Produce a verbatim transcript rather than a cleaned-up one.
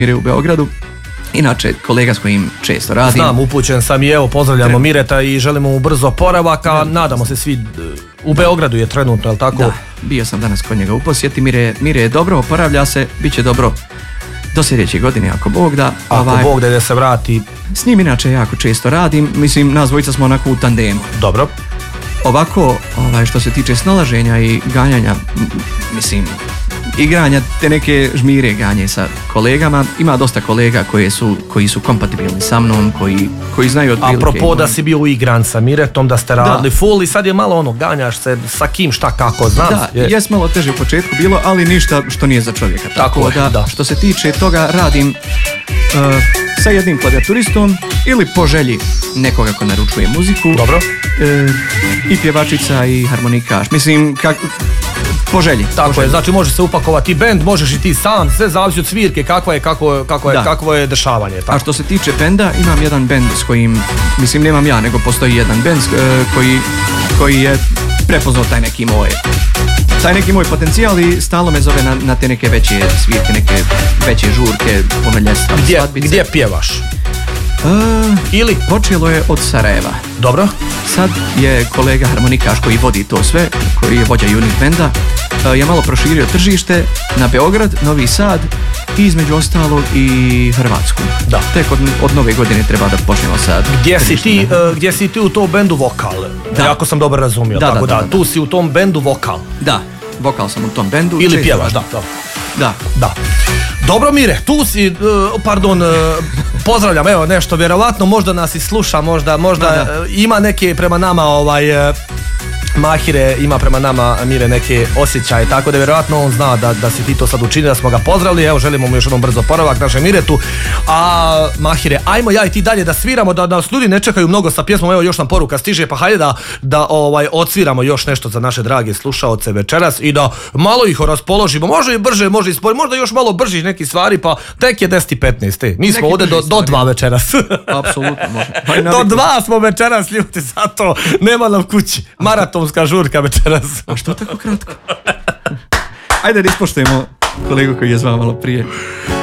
Mire u Beogradu. Inače, kolega s kojim često radim. Znam, upućen sam i evo, pozdravljamo Mireta i želimo mu brzo oporavak, a nadamo se svi, u Beogradu je trenutno, je li tako? Da, bio sam danas kod njega u posjeti, Mire, Mire je dobro, oporavlja se, bit će dobro do sljedeće godine, ako Bog da. Ako ovaj, Bog da da se vrati. S njim inače jako često radim, mislim, nas dvojica smo onako u tandemu. Dobro. Ovako, ovaj, što se tiče snalaženja i ganjanja, mislim, igranja te neke žmire ganje sa kolegama, ima dosta kolega koje su, koji su kompatibilni sa mnom, koji, koji znaju otprilike. Apropo da si bio uigran sa Miretom, da ste radili da. Full i sad je malo ono, ganjaš se sa kim, šta, kako, znam. Da, je. jes malo teže u početku bilo, ali ništa što nije za čovjeka. Tako, Tako da, da, što se tiče toga, radim uh, sa jednim klavijaturistom ili po želji nekoga ko naručuje muziku. Dobro. Uh, I pjevačica i harmonikaš. Mislim, kak... po želji. Tako je, znači može se upakovati bend, možeš i ti sam, sve zavisi od svirke, kakvo je, kako, kako je, kakvo je dešavanje. Tako. A što se tiče benda, imam jedan bend s kojim, mislim nemam ja, nego postoji jedan bend koji, koji je prepoznao taj neki moj taj neki moj potencijal i stalno me zove na, na te neke veće svirke, neke veće žurke, punoljestva, svadbice. Gdje pjevaš? Uh, Ili? Počelo je od Sarajeva. Dobro. Sad je kolega harmonikaš koji vodi to sve, koji je vođa unit benda, uh, je malo proširio tržište na Beograd, Novi Sad i između ostalog i Hrvatsku. Da. Tek od, od nove godine treba da počnemo sad. Gdje si ti, uh, gdje si ti u tom bendu vokal? Da. Ako sam dobro razumio. Da, tako da, da, da, da. Tu si u tom bendu vokal. Da, vokal sam u tom bendu. Ili pjevaš, da, da. Da. Da. Dobro Mire, tu si, uh, pardon, uh, pozdravljam, evo nešto, vjerovatno možda nas i sluša, možda, možda da, da. Uh, ima neke prema nama ovaj... Uh, Mahire ima prema nama, Mire, neke osjećaje, tako da vjerojatno on zna da, da si ti to sad učinili, da smo ga pozdravili, evo želimo mu još jednom brzo oporavak našem Miretu. A Mahire, ajmo ja i ti dalje da sviramo, da nas ljudi ne čekaju mnogo sa pjesmom, evo još nam poruka stiže, pa hajde da, da ovaj, odsviramo još nešto za naše drage slušaoce večeras i da malo ih raspoložimo, može i brže, može i spori, možda još malo bržih nekih stvari, pa tek je deset i petnaest, mi smo ovdje do, do dva večeras. Apsolutno, može. Do dva smo večeras, ljudi, zato nema nam kući, maratonska žurka večeras. A što tako kratko? Ajde da ispoštujemo kolegu koji je zvao malo prije.